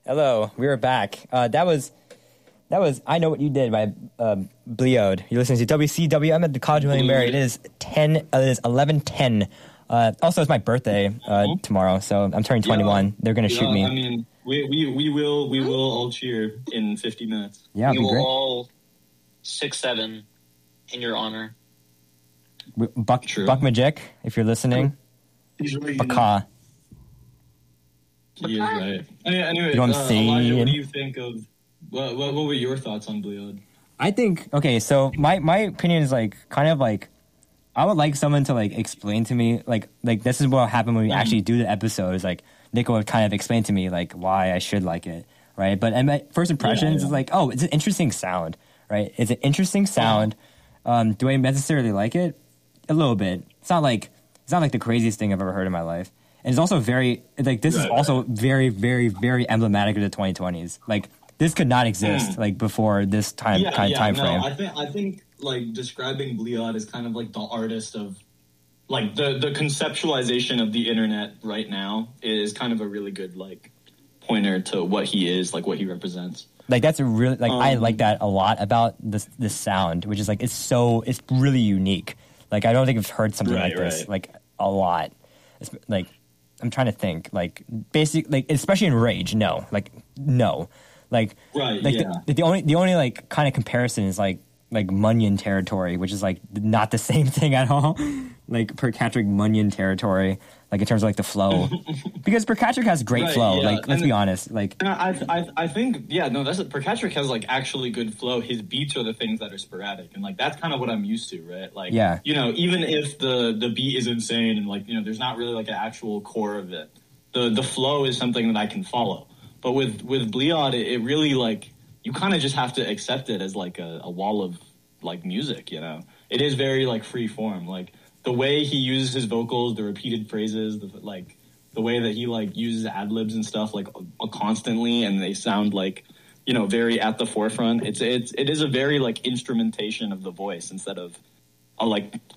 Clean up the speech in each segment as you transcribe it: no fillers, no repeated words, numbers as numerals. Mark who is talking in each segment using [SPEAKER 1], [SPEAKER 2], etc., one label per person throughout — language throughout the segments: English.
[SPEAKER 1] Hello, we are back. That was I Know What You Did by Bleod. You're listening to WCW. I'm at the College of William Mary. It is 11:10. Also, it's my birthday tomorrow, so I'm turning 21. They're gonna shoot me.
[SPEAKER 2] I mean, we will all cheer in 50 minutes.
[SPEAKER 1] Yeah,
[SPEAKER 3] we
[SPEAKER 1] it'd be
[SPEAKER 3] will
[SPEAKER 1] great.
[SPEAKER 3] all 6'7" in your honor.
[SPEAKER 1] Buck Magic, if you're listening.
[SPEAKER 4] He's right.
[SPEAKER 1] Baka.
[SPEAKER 2] He is right. Anyway,
[SPEAKER 1] You know what I'm saying?
[SPEAKER 2] Elijah, what do you think of? What were your thoughts on Bleod?
[SPEAKER 1] I think so my opinion is kind of I would like someone to explain to me like this is what happened when we actually do the episodes. Nick would kind of explain to me why I should like it, right? But my first impressions is it's an interesting sound, right? It's an interesting sound. Do I necessarily like it? A little bit. It's not like the craziest thing I've ever heard in my life. And it's also very this is also very, very, very emblematic of the 2020s. This could not exist before this time frame.
[SPEAKER 2] I think describing Bleod is kind of the artist of the conceptualization of the internet right now is kind of a really good pointer to what he is, what he represents. That's a really I like that a lot about this sound, which is it's really unique. I don't think I've heard something this a lot. It's, I'm trying to think especially in Rage. No. The only kind of comparison is Munyon territory, which is not the same thing at all. Percatric Munyon territory, in terms of the flow, because Percatric has great flow. Let's be honest. I think that's it. Percatric has actually good flow. His beats are the things that are sporadic, and that's kind of what I'm used to, right? Even if the beat is insane and there's not really an actual core of it, the flow is something that I can follow. But with Bleod, it really you kind of just have to accept it as a wall of music. It is very free form. The way he uses his vocals, the repeated phrases, the way that he uses ad libs and stuff constantly, and they sound very at the forefront. It is a very instrumentation of the voice instead of a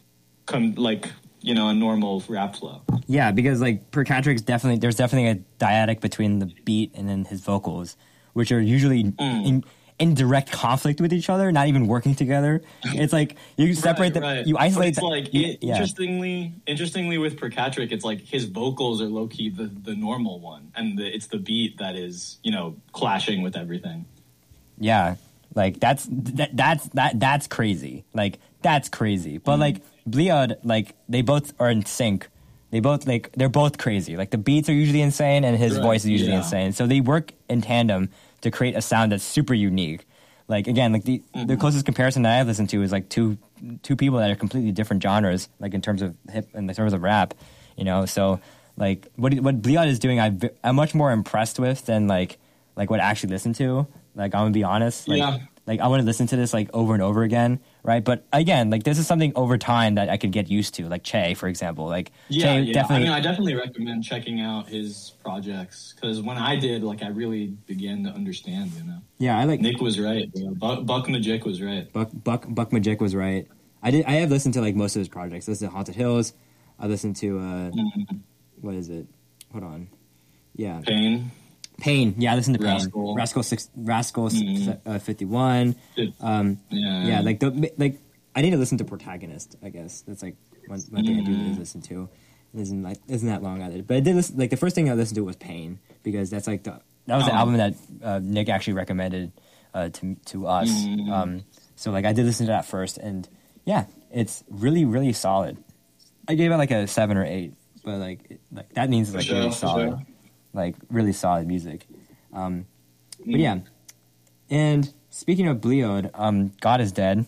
[SPEAKER 2] a normal rap flow.
[SPEAKER 1] Yeah, because Percatric's there's definitely a dyadic between the beat and then his vocals, which are usually in direct conflict with each other, not even working together. It's you separate them, you isolate them.
[SPEAKER 2] Interestingly with Percatric, it's his vocals are low key the normal one, and it's the beat that is clashing with everything.
[SPEAKER 1] Yeah, that's crazy. That's crazy. But Bleod, they both are in sync. They're both crazy. The beats are usually insane, and his voice is usually insane. So they work in tandem to create a sound that's super unique. The closest comparison that I've listened to is two people that are completely different genres, in terms of hip and in terms of rap, So what Bleod is doing, I'm much more impressed with than what I actually listen to. I'm gonna be honest. I want to listen to this over and over again, right? But again, this is something over time that I could get used to, Che, for example. Che definitely.
[SPEAKER 2] I definitely recommend checking out his projects because when I did, I really began to understand.
[SPEAKER 1] Yeah,
[SPEAKER 2] Nick was right. Buck Magic was right.
[SPEAKER 1] Buck Magic was right. I have listened to most of his projects. I listened to Haunted Hills. I listened to what is it? Hold on. Yeah. Pain. Yeah, I listened to Pain. Rascal 51. I need to listen to Protagonist, I guess. That's one thing I do need to listen to. It isn't that long either. But I did listen, the first thing I listened to was Pain, because that's that was the album that Nick actually recommended to us. So I did listen to that first, and yeah, it's really, really solid. I gave it a 7 or 8, but that means it's really solid. Really solid music. But yeah. And speaking of Bleod, God is Dead.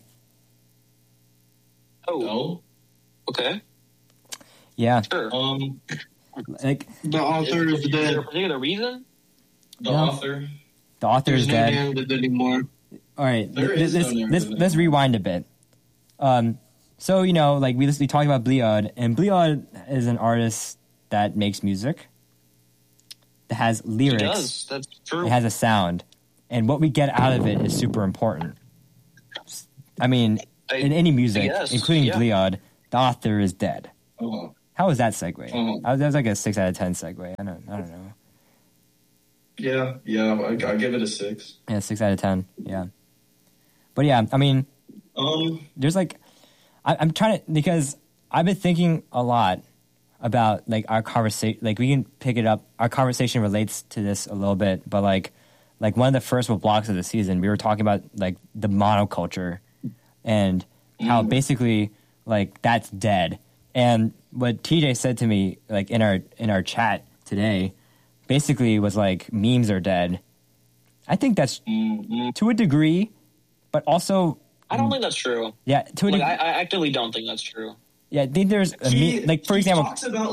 [SPEAKER 3] Oh. Okay.
[SPEAKER 1] Yeah.
[SPEAKER 3] Sure.
[SPEAKER 4] The author is dead.
[SPEAKER 3] Is there a particular reason?
[SPEAKER 2] The author
[SPEAKER 1] is dead.
[SPEAKER 4] There's no anymore.
[SPEAKER 1] All right. Let's rewind a bit. So we talked about Bleod, and Bleod is an artist that makes music. That has lyrics.
[SPEAKER 3] It does. That's true.
[SPEAKER 1] It has a sound, and what we get out of it is super important. I mean, in any music, including Bleod, the author is dead. How was that segue? That was a 6 out of 10 segue. I don't know.
[SPEAKER 5] Yeah, I give it a 6.
[SPEAKER 1] Yeah, 6 out of 10. Yeah, but yeah, I mean, there's like, I'm trying to, because I've been thinking a lot about like our conversation. Like we can pick it up. Our conversation relates to this a little bit, but like one of the first blocks of the season, we were talking about like the monoculture and how basically like that's dead. And what TJ said to me like in our chat today basically was like memes are dead. I think that's to a degree, but also
[SPEAKER 3] I don't think that's true.
[SPEAKER 1] Yeah, to a degree.
[SPEAKER 3] I actively don't think that's true.
[SPEAKER 1] Yeah, I think there's like for example,
[SPEAKER 5] he talks about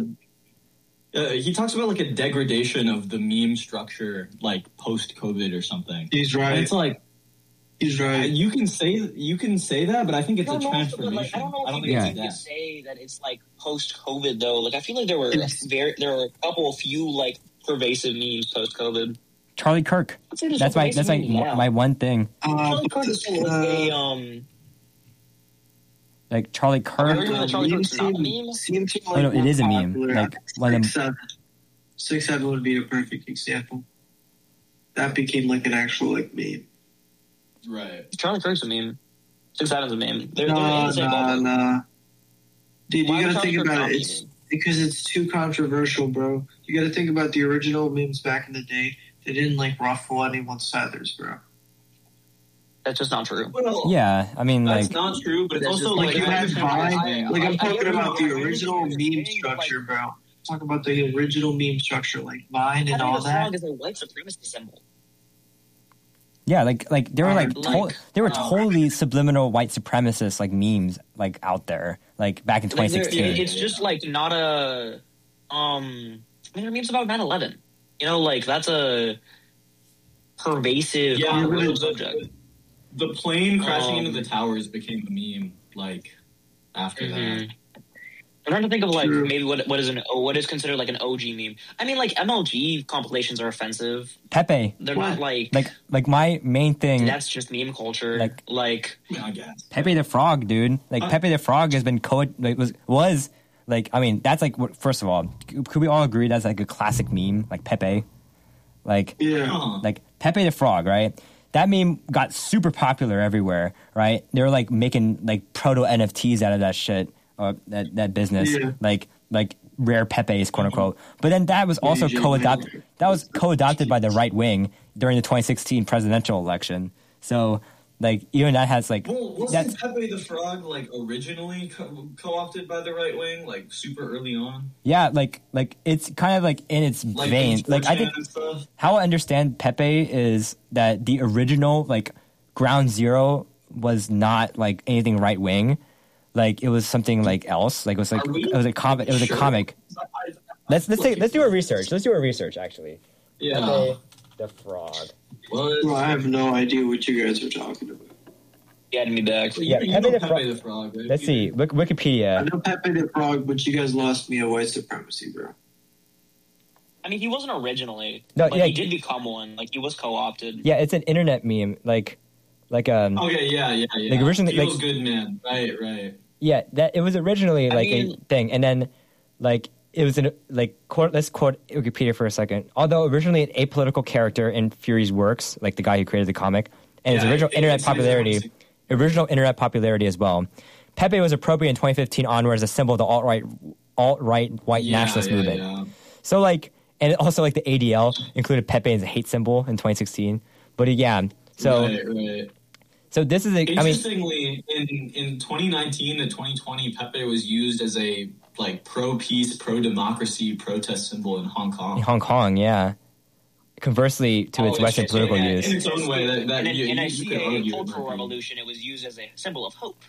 [SPEAKER 5] like a degradation of the meme structure, like post COVID or something.
[SPEAKER 4] He's right.
[SPEAKER 5] And it's like
[SPEAKER 4] he's right.
[SPEAKER 5] You can say that, but I think it's a transformation.
[SPEAKER 3] Like, I don't know if you could say that it's like post COVID though. Like I feel like there were a few like pervasive memes post COVID.
[SPEAKER 1] Charlie Kirk. That's my one thing.
[SPEAKER 3] Charlie Kirk is a
[SPEAKER 1] like Charlie Kirk.
[SPEAKER 3] Charlie Kirk's not a meme.
[SPEAKER 1] No, it is a meme. Like one of them.
[SPEAKER 4] 6-7 would be a perfect example. That became like an actual like meme.
[SPEAKER 5] Right.
[SPEAKER 3] Charlie Kirk's a meme. 6-7's a meme.
[SPEAKER 4] Nah. Dude, you gotta think about it. It's because it's too controversial, bro. You gotta think about the original memes back in the day. They didn't like ruffle anyone's feathers, bro.
[SPEAKER 3] That's just not true.
[SPEAKER 5] Well,
[SPEAKER 1] yeah, I mean,
[SPEAKER 5] that's not true, but it's also like
[SPEAKER 4] you had Vine. Like I'm talking about the original meme structure, bro. I'm talking about the original meme structure, like Vine and all that.
[SPEAKER 3] Frog is a white supremacist symbol.
[SPEAKER 1] Yeah, like there were totally subliminal white supremacist like memes like out there like back in 2016.
[SPEAKER 3] It's just like not a I mean, there are memes about 9/11. You know, like that's a pervasive subject.
[SPEAKER 5] The plane crashing into the towers became a meme, like, after that.
[SPEAKER 3] I'm trying to think of, like, maybe what is considered, like, an OG meme. I mean, like, MLG compilations are offensive.
[SPEAKER 1] Pepe.
[SPEAKER 3] They're not, like
[SPEAKER 1] my main thing.
[SPEAKER 3] That's just meme culture. Like
[SPEAKER 5] I guess.
[SPEAKER 1] Pepe the Frog, dude. Like, Pepe the Frog has been was like, I mean, that's, like, first of all, could we all agree that's, like, a classic meme? Like, Pepe. Like, like, Pepe the Frog, right? That meme got super popular everywhere, right? They were like making like proto NFTs out of that shit, or that business, like rare Pepe's, quote unquote. But then that was also co-adopted. That was co-adopted by the right wing during the 2016 presidential election. So like even that has like
[SPEAKER 5] wasn't Pepe the Frog like originally co-opted by the right wing, like super early on?
[SPEAKER 1] Yeah, like it's kind of like in its vein. Like I think how I understand Pepe is that the original like Ground Zero was not like anything right wing. Like it was something like else. Like it was a comic. It was a comic. Let's do a research. Let's do a research actually.
[SPEAKER 5] Yeah.
[SPEAKER 1] Pepe the Frog.
[SPEAKER 4] Well, I have no idea what you guys are talking about.
[SPEAKER 3] Get me back.
[SPEAKER 1] Yeah,
[SPEAKER 5] Pepe the Frog. Right?
[SPEAKER 1] Let's see. Wikipedia.
[SPEAKER 4] I know Pepe the Frog, but you guys lost me at white supremacy, bro.
[SPEAKER 3] I mean, he wasn't originally.
[SPEAKER 1] No,
[SPEAKER 3] but he did become one. Like he was co-opted.
[SPEAKER 1] Yeah, it's an internet meme. Like
[SPEAKER 5] Okay, yeah.
[SPEAKER 1] Like originally,
[SPEAKER 5] Feels good, man. Right.
[SPEAKER 1] Yeah, that it was originally like a thing, and then like it was let's quote Wikipedia for a second. Although originally an apolitical character in Fury's works, like the guy who created the comic, and his original internet popularity as well. Pepe was appropriate in 2015 onward as a symbol of the alt-right white nationalist movement. Yeah. So like, and also like the ADL included Pepe as a hate symbol in 2016. But so.
[SPEAKER 5] Right.
[SPEAKER 1] So this is
[SPEAKER 5] interestingly in 2019 to 2020, Pepe was used as a like pro-peace, pro-democracy protest symbol in Hong Kong.
[SPEAKER 1] In Hong Kong, yeah. Conversely to its Western political use.
[SPEAKER 5] In its own way,
[SPEAKER 3] in a CAA cultural revolution, it was used as a symbol of hope.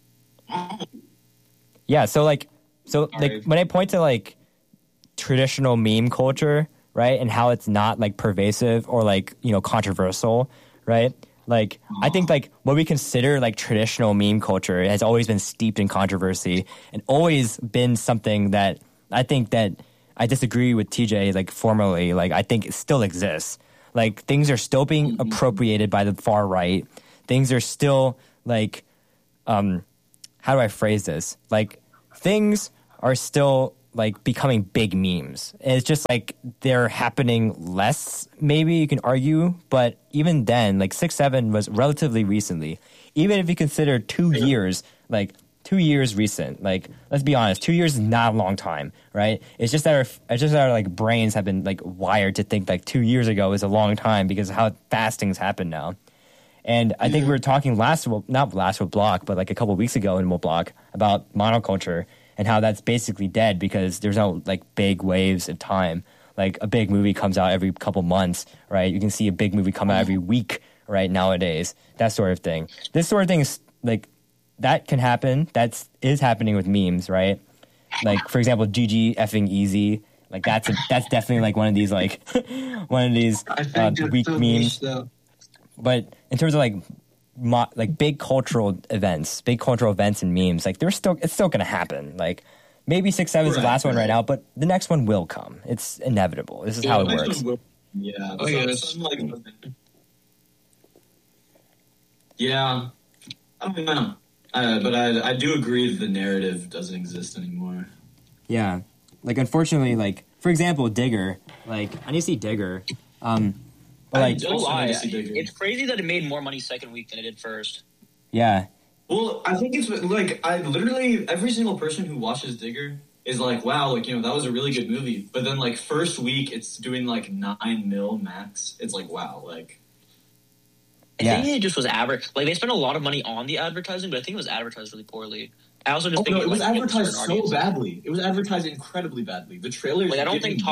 [SPEAKER 1] Yeah, so when I point to like traditional meme culture, right, and how it's not like pervasive or like controversial, right? Like, I think, like, what we consider, like, traditional meme culture has always been steeped in controversy and always been something that I think that I disagree with TJ, like, formally. Like, I think it still exists. Like, things are still being appropriated by the far right. Things are still, like, how do I phrase this? Like, things are still like becoming big memes. And it's just like they're happening less, maybe you can argue, but even then, like 6-7 was relatively recently. Even if you consider 2 years, like 2 years recent, like let's be honest, 2 years is not a long time, right? It's just that our like brains have been like wired to think like 2 years ago is a long time because of how fast things happen now. And I think we were talking not last with Block, but like a couple of weeks ago in Block about monoculture and how that's basically dead because there's no like big waves of time. Like a big movie comes out every couple months, right? You can see a big movie come out every week, right? Nowadays, that sort of thing. This sort of thing is like that can happen. That is happening with memes, right? Like for example, GG effing easy. Like that's definitely like one of these weak memes. But in terms of like big cultural events and memes, like it's still going to happen. Like maybe 6-7 is the last one right now, but the next one will come. It's inevitable. This is how it works.
[SPEAKER 5] Yeah.
[SPEAKER 3] Yeah.
[SPEAKER 5] I don't know. But I do agree that the narrative doesn't exist anymore.
[SPEAKER 1] Yeah. Like unfortunately, like for example, Digger. Like I need to see Digger. But like,
[SPEAKER 3] it's crazy that it made more money second week than it did first.
[SPEAKER 1] Yeah.
[SPEAKER 5] Well, I think it's like I literally every single person who watches Digger is like, wow, like that was a really good movie. But then like first week, it's doing like 9 mil max. It's like wow, like.
[SPEAKER 3] I think it just was like they spent a lot of money on the advertising, but I think it was advertised really poorly. I also just think
[SPEAKER 5] it was advertised so badly. It was advertised incredibly badly. The trailer.
[SPEAKER 3] Like I don't think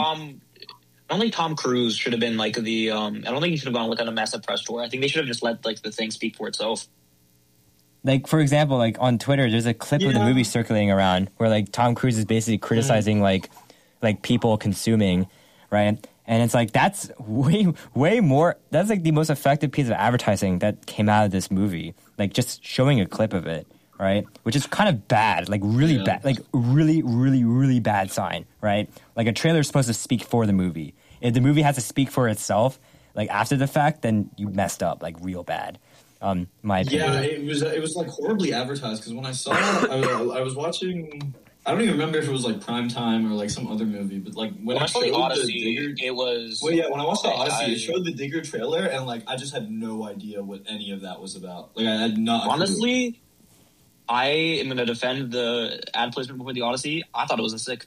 [SPEAKER 3] Tom Cruise should have been like the. I don't think he should have gone like on a massive press tour. I think they should have just let like the thing speak for itself.
[SPEAKER 1] Like for example, like on Twitter, there's a clip of the movie circulating around where like Tom Cruise is basically criticizing like people consuming, right? And it's like that's way more. That's like the most effective piece of advertising that came out of this movie. Like just showing a clip of it, right? Which is kind of bad, like really bad, like really, really, really bad sign, right? Like a trailer is supposed to speak for the movie. If the movie has to speak for itself, like after the fact, then you messed up, like real bad. My opinion.
[SPEAKER 5] Yeah, it was like horribly advertised because when I saw it, I was watching. I don't even remember if it was like Prime Time or like some other movie, but like when I showed the
[SPEAKER 3] Odyssey,
[SPEAKER 5] Digger,
[SPEAKER 3] it was.
[SPEAKER 5] Well, yeah, when I watched the Odyssey, it showed the Digger trailer, and like I just had no idea what any of that was about. Like I had not.
[SPEAKER 3] Honestly, I am going to defend the ad placement before the Odyssey. I thought it was sick.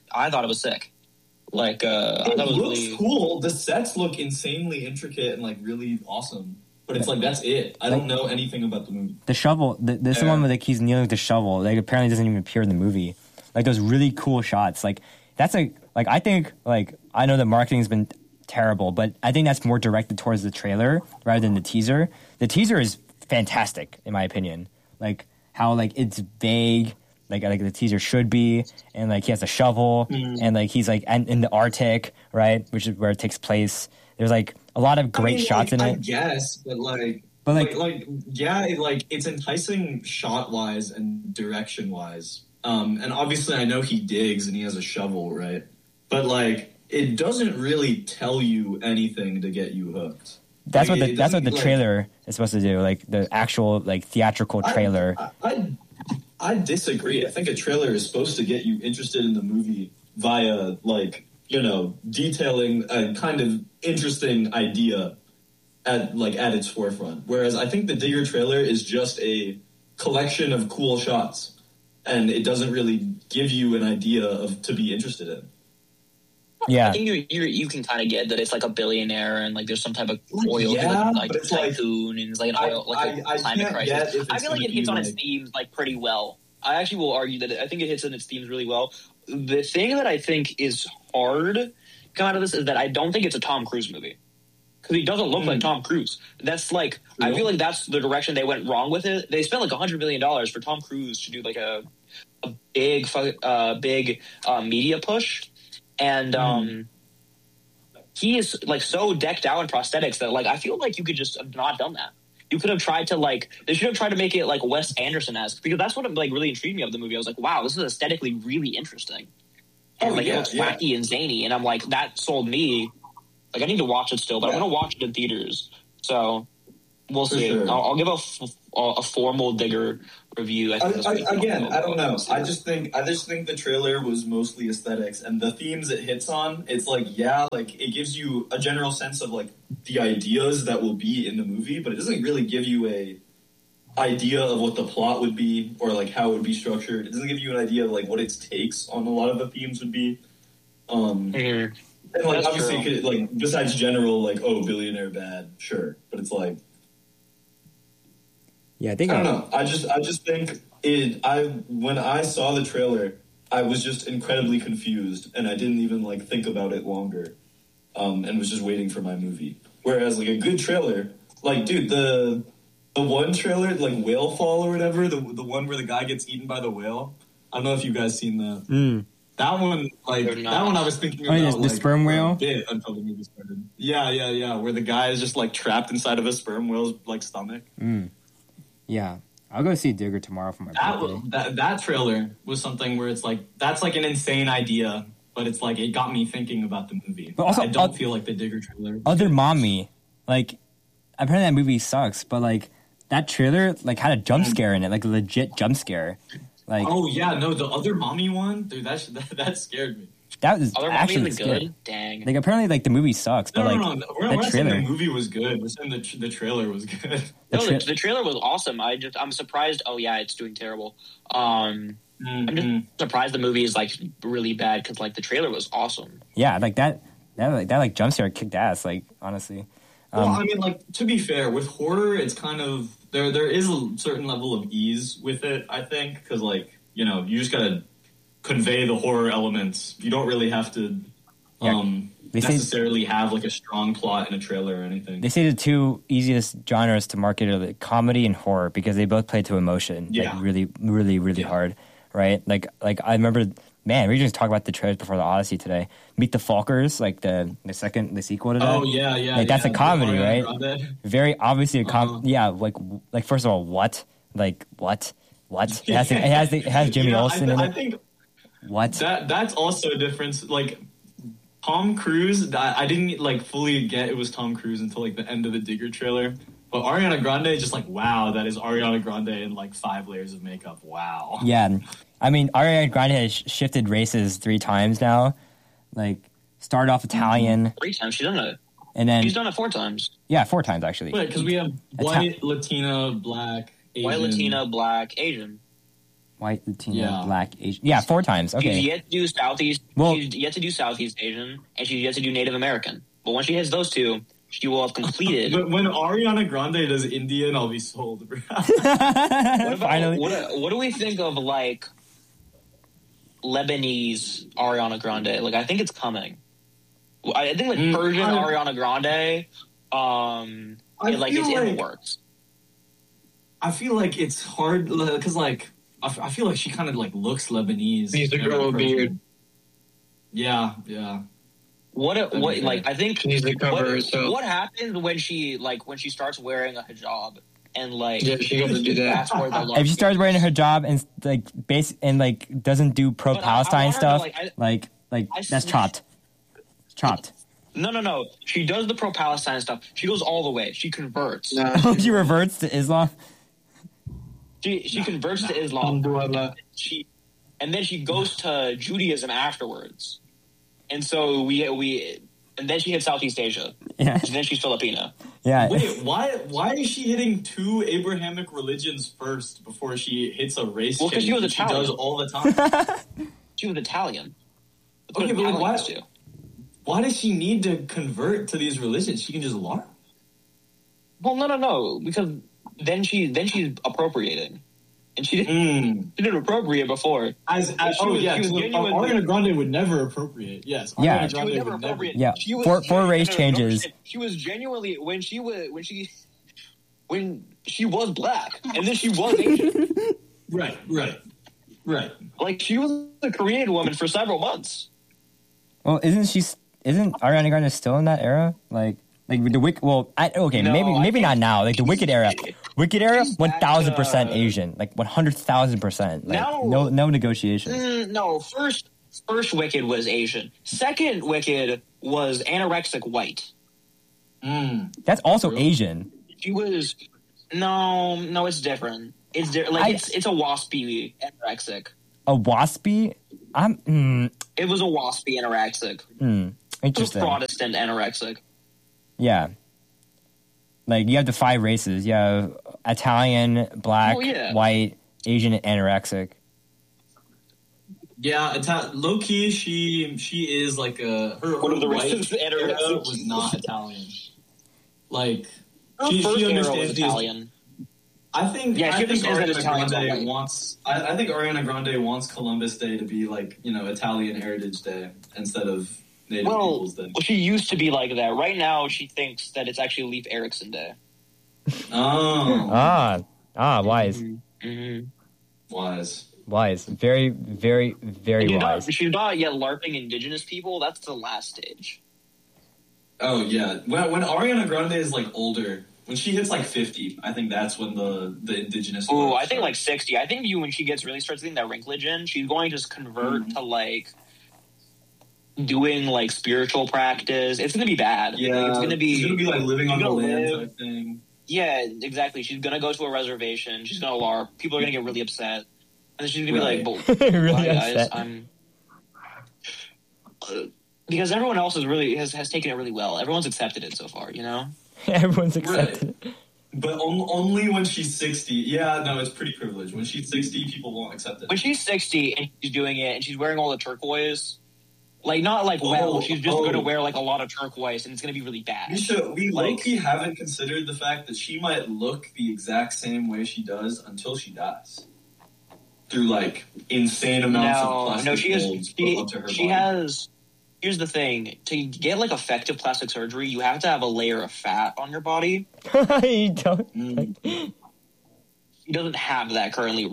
[SPEAKER 3] Like I thought it was
[SPEAKER 5] looks
[SPEAKER 3] really
[SPEAKER 5] cool. The sets look insanely intricate and like really awesome. But it's like that's it. I don't know anything about the movie.
[SPEAKER 1] The shovel. There's someone with like he's kneeling with the shovel. Like apparently doesn't even appear in the movie. Like those really cool shots. Like that's like I think like I know the marketing's been terrible, but I think that's more directed towards the trailer rather than the teaser. The teaser is fantastic in my opinion. Like how like it's vague. Like the teaser should be, and like he has a shovel, and like he's like in the Arctic, right, which is where it takes place. There's like a lot of great shots in it.
[SPEAKER 5] I guess, but yeah, it's enticing shot wise and direction wise. And obviously, I know he digs and he has a shovel, right? But like, it doesn't really tell you anything to get you hooked.
[SPEAKER 1] That's what the trailer is supposed to do. Like the actual like theatrical trailer.
[SPEAKER 5] I disagree. I think a trailer is supposed to get you interested in the movie via, like, detailing a kind of interesting idea at its forefront. Whereas I think the Digger trailer is just a collection of cool shots, and it doesn't really give you an idea to be interested in.
[SPEAKER 1] Yeah,
[SPEAKER 3] I think you can kind of get that it's like a billionaire and like there's some type of oil tycoon and it's like an oil a climate crisis. I feel like it hits on its themes like pretty well. I actually will argue that I think it hits on its themes really well. The thing that I think is hard to come out of this is that I don't think it's a Tom Cruise movie because he doesn't look like Tom Cruise. That's like I feel like that's the direction they went wrong with it. They spent like $100 million for Tom Cruise to do like a big media push. And he is like so decked out in prosthetics that like I feel like you could just have not done that. You could have tried to they should have tried to make it like Wes Anderson-esque because that's what like really intrigued me of the movie. I was like, wow, this is aesthetically really interesting. And it looks wacky and zany, and I'm like, that sold me. Like I need to watch it still, but I'm gonna watch it in theaters. So we'll see. Sure. I'll give a formal Digger review.
[SPEAKER 5] I don't know. I just think the trailer was mostly aesthetics, and the themes it hits on. It's like, yeah, like it gives you a general sense of like the ideas that will be in the movie, but it doesn't really give you a idea of what the plot would be or like how it would be structured. It doesn't give you an idea of like what its takes on a lot of the themes would be. And like that's obviously, like besides general like billionaire bad, sure, but it's like.
[SPEAKER 2] Yeah, I
[SPEAKER 5] don't know. I just think when I saw the trailer, I was just incredibly confused, and I didn't even like think about it longer, and was just waiting for my movie. Whereas like a good trailer, like dude, the one trailer like Whale Fall or whatever, the one where the guy gets eaten by the whale. I don't know if you guys seen that. That one, I was thinking about
[SPEAKER 2] the sperm whale
[SPEAKER 5] until the movie started. Yeah. Where the guy is just like trapped inside of a sperm whale's like stomach.
[SPEAKER 2] Yeah, I'll go see Digger tomorrow for my birthday.
[SPEAKER 5] That trailer was something where it's like that's like an insane idea, but it's like it got me thinking about the movie. But also, I don't feel like the Digger trailer.
[SPEAKER 2] Other Mommy, like apparently that movie sucks, but like that trailer like had a jump scare in it, like a legit jump scare. Like
[SPEAKER 5] the Other Mommy one, dude, that scared me.
[SPEAKER 2] That was
[SPEAKER 3] Other
[SPEAKER 2] actually
[SPEAKER 3] good. Dang.
[SPEAKER 2] Like apparently, like the movie sucks, but
[SPEAKER 5] we're not saying the movie was good. We're saying the trailer was good.
[SPEAKER 3] The trailer was awesome. I'm surprised. Oh yeah, it's doing terrible. I'm just surprised the movie is like really bad because like the trailer was awesome.
[SPEAKER 2] Yeah, like that jump scare kicked ass. Like honestly.
[SPEAKER 5] Well, I mean, like to be fair, with horror, it's kind of there is a certain level of ease with it. I think because like you just gotta convey the horror elements. You don't really have to necessarily have like a strong plot in a trailer or anything.
[SPEAKER 2] They say the two easiest genres to market are like comedy and horror because they both play to emotion like really, really, really hard, right? Like I remember, man, we just talked about the trailers before the Odyssey today. Meet the Fockers, like the sequel to that.
[SPEAKER 5] Oh yeah.
[SPEAKER 2] Like that's a comedy, right? Very obviously a comedy. Yeah, like first of all, what? Like what? It has Jimmy Olsen in it.
[SPEAKER 5] I think.
[SPEAKER 2] What?
[SPEAKER 5] That's also a difference. Like Tom Cruise, I didn't like fully get it was Tom Cruise until like the end of the Digger trailer. But Ariana Grande, just like wow, that is Ariana Grande in like 5 layers of makeup. Wow.
[SPEAKER 2] Yeah, I mean Ariana Grande has shifted races 3 times now. Like started off Italian.
[SPEAKER 3] 3 times she's done it,
[SPEAKER 2] and then
[SPEAKER 3] she's done it 4 times.
[SPEAKER 2] Yeah, 4 times actually.
[SPEAKER 5] Wait, because we have white, Latina, black, Asian.
[SPEAKER 3] White, Latina, black, Asian.
[SPEAKER 2] White, Latina, black, Asian. Yeah, 4 times. Okay.
[SPEAKER 3] She's yet to do Southeast. She's yet to do Southeast Asian, and she's yet to do Native American. But when she hits those 2, she will have completed.
[SPEAKER 5] But when Ariana Grande does Indian, I'll be sold.
[SPEAKER 2] Finally.
[SPEAKER 3] What do we think of like Lebanese Ariana Grande? Like, I think it's coming. I think like Persian Ariana Grande. It's in the works.
[SPEAKER 5] I feel like it's hard because like. I feel like she kind of like looks Lebanese.
[SPEAKER 4] She's a girl with a beard.
[SPEAKER 5] Yeah.
[SPEAKER 3] I think
[SPEAKER 4] she needs to cover herself.
[SPEAKER 3] What happens when she starts wearing a hijab and like
[SPEAKER 4] she gonna do that.
[SPEAKER 2] If she starts wearing a hijab and doesn't do pro-Palestine stuff, that's chopped. It's chopped.
[SPEAKER 3] No. She does the pro-Palestine stuff. She goes all the way. She converts.
[SPEAKER 2] She reverts to Islam.
[SPEAKER 3] She converts to Islam, and then she goes to Judaism afterwards, and so and then she hits Southeast Asia, and then she's Filipino.
[SPEAKER 2] Yeah.
[SPEAKER 5] Wait, why is she hitting 2 Abrahamic religions first before she hits a race?
[SPEAKER 3] Well, because she was Italian.
[SPEAKER 5] She does all the time.
[SPEAKER 3] She was Italian.
[SPEAKER 5] Okay, but why does she need to convert to these religions? She can just learn.
[SPEAKER 3] Well, no, because. Then she's appropriating, and she didn't appropriate before.
[SPEAKER 5] Ariana Grande would never appropriate. Yes, Ariana Grande would never.
[SPEAKER 2] Yeah, for race changes.
[SPEAKER 3] She was genuinely when she was black, and then she was Asian.
[SPEAKER 5] Right.
[SPEAKER 3] Like she was a Korean woman for several months.
[SPEAKER 2] Well, isn't Ariana Grande still in that era? Like the Wicked. Well, maybe not now. Like the Wicked era. 1,000% Asian. Like 100,000%. Like no negotiation.
[SPEAKER 3] No, first Wicked was Asian. Second Wicked was anorexic white.
[SPEAKER 2] That's also Asian.
[SPEAKER 3] She was No, it's different. It's it's a waspy anorexic.
[SPEAKER 1] A waspy?
[SPEAKER 3] It was a waspy anorexic.
[SPEAKER 1] Interesting.
[SPEAKER 3] It was Protestant anorexic.
[SPEAKER 1] Yeah. Like, you have the 5 races. You have Italian, black, white, Asian, anorexic.
[SPEAKER 5] Yeah, low key, she is like her white era was not Italian. Like, she understands
[SPEAKER 3] Italian.
[SPEAKER 5] I think
[SPEAKER 3] Ariana
[SPEAKER 5] Grande wants. I think Ariana Grande wants Columbus Day to be like, Italian Heritage Day instead of Native Peoples Day.
[SPEAKER 3] Well, she used to be like that. Right now, she thinks that it's actually Leif Erikson Day.
[SPEAKER 5] Oh.
[SPEAKER 1] Wise.
[SPEAKER 3] Mm-hmm.
[SPEAKER 1] Wise. Very, very, very wise.
[SPEAKER 3] She's not yet LARPing indigenous people. That's the last stage.
[SPEAKER 5] Oh, yeah. When Ariana Grande is, like, older, when she hits, like, 50, I think that's when the indigenous...
[SPEAKER 3] Oh, I think, like, 60. I think when she starts getting that wrinklage in, she's going to just convert to, like, doing, like, spiritual practice. It's going to be bad.
[SPEAKER 5] Yeah.
[SPEAKER 3] Like, it's going to be...
[SPEAKER 5] She's going to be, like, living on the land type thing.
[SPEAKER 3] Yeah, exactly. She's going to go to a reservation. She's going to LARP. People are going to get really upset. And then she's going to be like,
[SPEAKER 1] really
[SPEAKER 3] guys, I'm... because everyone else has taken it really well. Everyone's accepted it so far,
[SPEAKER 1] Everyone's accepted it.
[SPEAKER 5] But only when she's 60. Yeah, no, it's pretty privileged. When she's 60, people won't accept it.
[SPEAKER 3] When she's 60 and she's doing it and she's wearing all the turquoise, like, not like she's just going to wear like a lot of turquoise and it's going to be really bad.
[SPEAKER 5] We low-key haven't considered the fact that she might look the exact same way she does until she dies. Through like insane amounts of plastic molds put onto her body.
[SPEAKER 3] Here's the thing: to get like effective plastic surgery, you have to have a layer of fat on your body.
[SPEAKER 1] You don't.
[SPEAKER 3] She doesn't have that currently.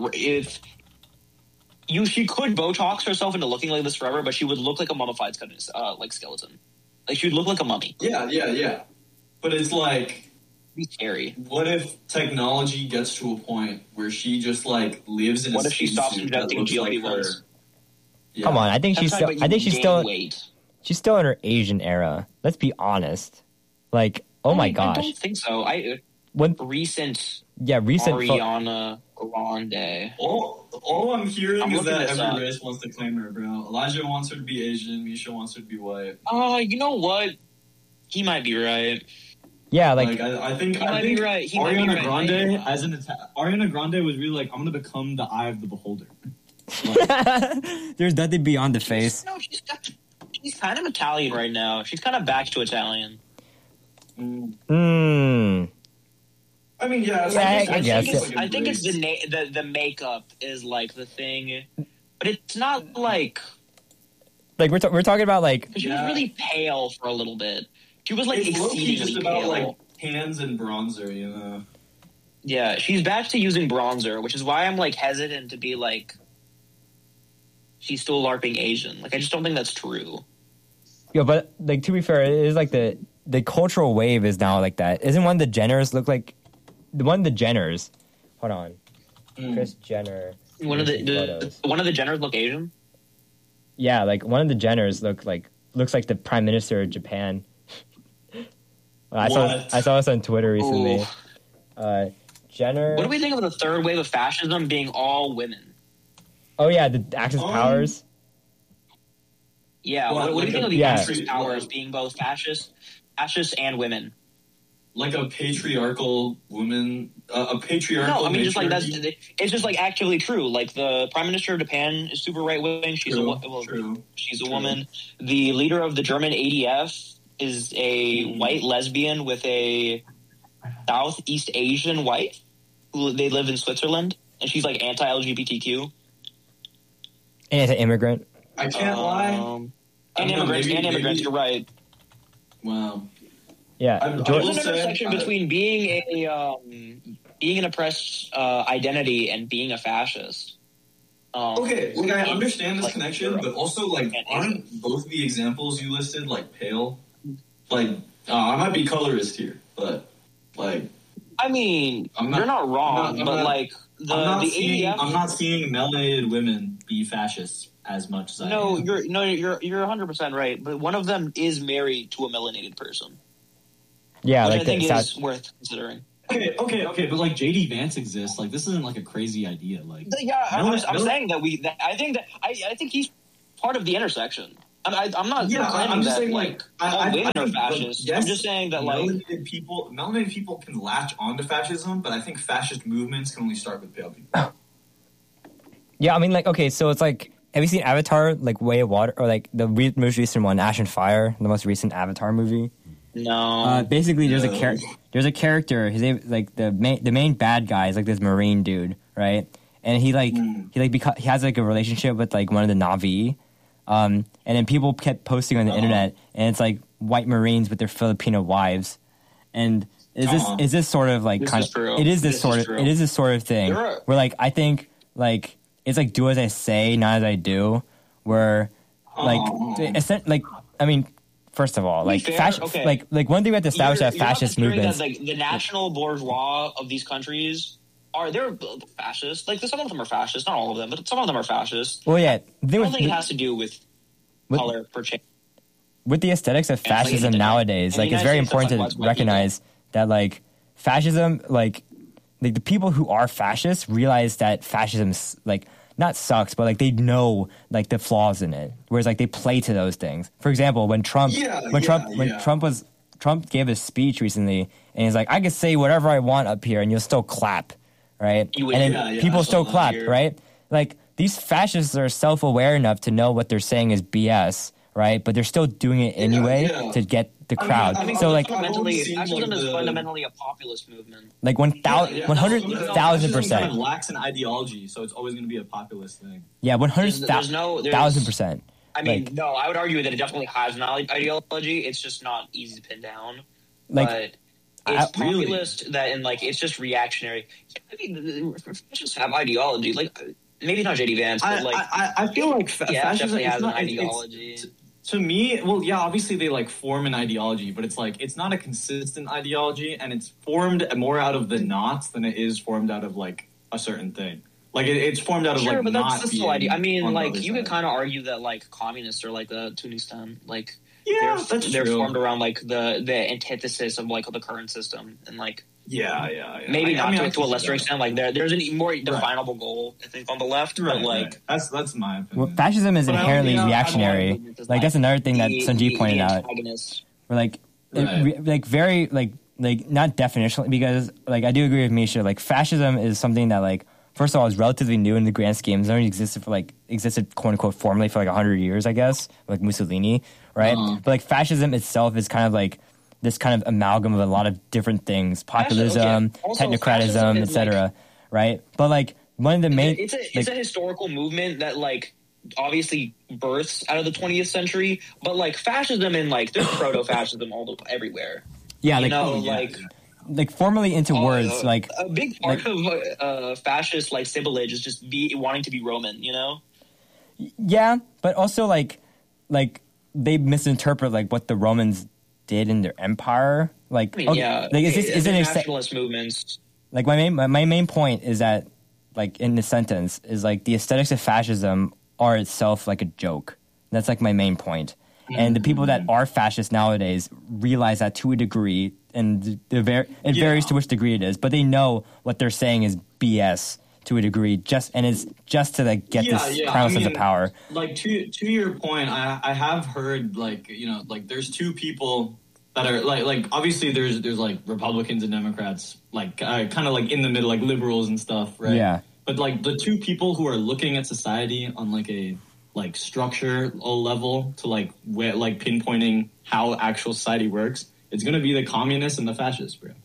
[SPEAKER 3] She could Botox herself into looking like this forever, but she would look like a mummified like skeleton. Like, she would look like a mummy.
[SPEAKER 5] Yeah. But it's like,
[SPEAKER 3] be scary.
[SPEAKER 5] What if technology gets to a point where she just like lives in?
[SPEAKER 3] What if she stops injecting GLP-1s?
[SPEAKER 1] Yeah. Come on, I think she's still. She's still in her Asian era. Let's be honest. Like, my gosh.
[SPEAKER 3] I don't think so. Recent Ariana Grande.
[SPEAKER 5] All I'm hearing is that every race wants to claim her, bro. Elijah wants her to be Asian. Misha wants her to be white.
[SPEAKER 3] You know what? He might be right.
[SPEAKER 1] Yeah, like
[SPEAKER 5] I think
[SPEAKER 3] he might be right.
[SPEAKER 5] Ariana Grande Ariana Grande was really like, I'm gonna become the eye of the beholder.
[SPEAKER 1] There's nothing beyond the face.
[SPEAKER 3] No, she's kind of Italian right now. She's kind of back to Italian.
[SPEAKER 5] I mean, yeah.
[SPEAKER 3] I think it's the makeup is like the thing, but it's not like
[SPEAKER 1] we're talking about like
[SPEAKER 3] she was really pale for a little bit. She was like exceedingly
[SPEAKER 5] just
[SPEAKER 3] pale.
[SPEAKER 5] about like hands and bronzer,
[SPEAKER 3] Yeah, she's back to using bronzer, which is why I'm like hesitant to be like she's still LARPing Asian. Like, I just don't think that's true.
[SPEAKER 1] Yeah, but like, to be fair, it is like the cultural wave is now like that. Isn't one of the Jenners look like one of the Jenners? Hold on, Kris Jenner.
[SPEAKER 3] One of the Jenners look Asian.
[SPEAKER 1] Yeah, like one of the Jenners looks like the Prime Minister of Japan. I saw this on Twitter recently. Jenner.
[SPEAKER 3] What do we think of the third wave of fascism being all women?
[SPEAKER 1] Oh yeah, the Axis powers.
[SPEAKER 3] Yeah, what do you think of the Axis powers being both fascist and women?
[SPEAKER 5] Like a patriarchal woman, a patriarchal.
[SPEAKER 3] No, I mean, just like that's. It's just like actively true. Like the Prime Minister of Japan is super right wing. She's she's a woman. The leader of the German ADF is a white lesbian with a Southeast Asian wife. They live in Switzerland, and she's like anti-LGBTQ.
[SPEAKER 1] Anti-immigrant.
[SPEAKER 5] I can't lie.
[SPEAKER 3] And immigrants. You're right.
[SPEAKER 5] Wow.
[SPEAKER 1] Yeah,
[SPEAKER 3] there's an intersection between being an oppressed identity and being a fascist.
[SPEAKER 5] Okay, look, I understand this connection, but also like, aren't both the examples you listed like pale? Like, I might be colorist here, but like,
[SPEAKER 3] I mean, you're not wrong, like the ADF.
[SPEAKER 5] I'm not seeing melanated women be fascists as much as I am.
[SPEAKER 3] You're 100% right, but one of them is married to a melanated person.
[SPEAKER 1] Yeah,
[SPEAKER 3] which
[SPEAKER 1] like
[SPEAKER 3] I think is worth considering.
[SPEAKER 5] okay, but like JD Vance exists. Like this isn't like a crazy idea. Like
[SPEAKER 3] I'm saying that I think he's part of the intersection. I'm not.
[SPEAKER 5] Yeah, I'm just saying like
[SPEAKER 3] all women are fascist. Yes, I'm just saying that like
[SPEAKER 5] melanated people can latch onto fascism, but I think fascist movements can only start with pale people.
[SPEAKER 2] Yeah, I mean, like, okay, so it's like, have you seen Avatar, like Way of Water, or like the most recent one, Ash and Fire, the most recent Avatar movie?
[SPEAKER 3] No.
[SPEAKER 2] Basically, there's a character. His name, like the main bad guy is like this Marine dude, right? And he has like a relationship with like one of the Na'vi, and then people kept posting on the internet, and it's like white Marines with their Filipino wives, and is this sort of like kind of it is this sort of thing where like I think like it's like do as I say, not as I do, where like I mean. First of all, like like one thing we have to establish that fascist movements,
[SPEAKER 3] like the national bourgeois of these countries they're fascist. Like some of them are fascist, not all of them, but some of them are fascist.
[SPEAKER 2] Well, yeah,
[SPEAKER 3] I don't think it has to do with color per change.
[SPEAKER 2] With the aesthetics of fascism nowadays, like it's very important to recognize that like fascism, like the people who are fascists realize that fascism's like. Not sucks, but like they know like the flaws in it. Whereas like they play to those things. For example, when Trump gave his speech recently, and he's like, I can say whatever I want up here, and you'll still clap, right? And then people still clap, right? Like these fascists are self-aware enough to know what they're saying is BS, right? But they're still doing it anyway to get the crowd. So like,
[SPEAKER 3] fascism is fundamentally a populist movement.
[SPEAKER 2] Like 100,000%.
[SPEAKER 5] Lacks an ideology, so it's always going to be a populist thing.
[SPEAKER 2] Yeah, 100,000%.
[SPEAKER 3] I mean, no, I would argue that it definitely has an ideology. It's just not easy to pin down.
[SPEAKER 2] Like,
[SPEAKER 3] but it's populist and like it's just reactionary. I mean, fascists have ideology. Like maybe not JD Vance, but like
[SPEAKER 5] I feel like fascism
[SPEAKER 3] definitely has an ideology.
[SPEAKER 5] To me, well, yeah, obviously they like form an ideology, but it's like it's not a consistent ideology, and it's formed more out of the knots than it is formed out of like a certain thing. Like it's formed out of like
[SPEAKER 3] but
[SPEAKER 5] not
[SPEAKER 3] that's the idea. I mean, like you could kind of argue that like communists are like the tuning stem. Like they're formed around like the antithesis of like the current system, and like maybe not to a lesser extent. Like there's a more definable goal, I think, on the left. But like
[SPEAKER 5] that's my opinion.
[SPEAKER 2] Well, fascism is inherently reactionary. Like that's another thing that Sanjeev pointed out. We're like very like not definitionally, because like I do agree with Misha. Like fascism is something that like first of all is relatively new in the grand scheme. It's only existed quote unquote formally for like 100 years, I guess, like Mussolini, right? But like fascism itself is kind of like this kind of amalgam of a lot of different things, populism, technocratism, etc., right? But like one of the main...
[SPEAKER 3] It's a historical movement that like obviously births out of the 20th century, but like fascism and like there's proto-fascism everywhere.
[SPEAKER 2] Yeah,
[SPEAKER 3] like
[SPEAKER 2] formally into words, like...
[SPEAKER 3] A big part of fascist like sibylage is just wanting to be Roman, you know?
[SPEAKER 2] Yeah, but also like they misinterpret like what the Romans did in their empire, like
[SPEAKER 3] is it nationalist movements?
[SPEAKER 2] Like my main point is that, like in the sentence, is like the aesthetics of fascism are itself like a joke. That's like my main point. And the people that are fascist nowadays realize that to a degree, and it varies to which degree it is, but they know what they're saying is BS to a degree, it's just to like get this primal sense of power.
[SPEAKER 5] Like to your point, I have heard like like there's two people that are like obviously there's like Republicans and Democrats like kind of like in the middle, like liberals and stuff, right?
[SPEAKER 2] Yeah.
[SPEAKER 5] But like the two people who are looking at society on like a like structure level to like pinpointing how actual society works, it's gonna be the communists and the fascists, bro.